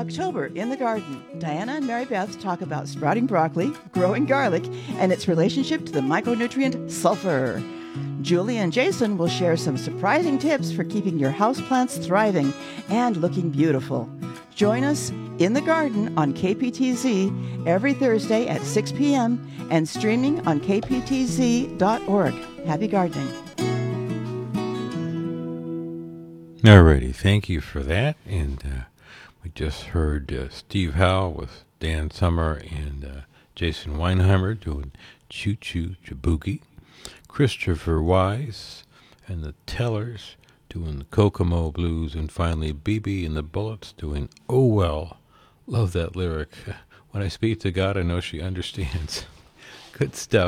October in the garden. Diana and Mary Beth talk about sprouting broccoli, growing garlic, and its relationship to the micronutrient sulfur. Julie and Jason will share some surprising tips for keeping your houseplants thriving and looking beautiful. Join us in the garden on KPTZ every Thursday at 6 p.m. and streaming on kptz.org. Happy gardening. Alrighty, thank you for that. And we just heard Steve Howe with Dan Summer and Jason Weinheimer doing Choo Choo Jabuki. Christopher Wise and the Tellers doing the Kokomo Blues. And finally, BB and the Bullets doing Oh Well. Love that lyric. When I speak to God, I know she understands. Good stuff.